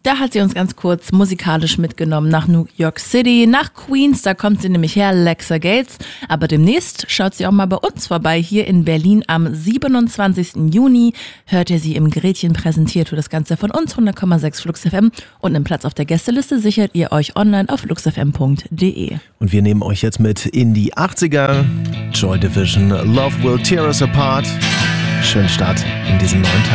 Da hat sie uns ganz kurz musikalisch mitgenommen nach New York City, nach Queens, da kommt sie nämlich her, Lexa Gates. Aber demnächst schaut sie auch mal bei uns vorbei, hier in Berlin am 27. Juni. Hört ihr sie im Gretchen präsentiert, für das Ganze von uns, 100,6 Flux FM. Und einen Platz auf der Gästeliste sichert ihr euch online auf fluxfm.de. Und wir nehmen euch jetzt mit in die 80er. Joy Division, Love Will Tear Us Apart. Schönen Start in diesen neuen Tag.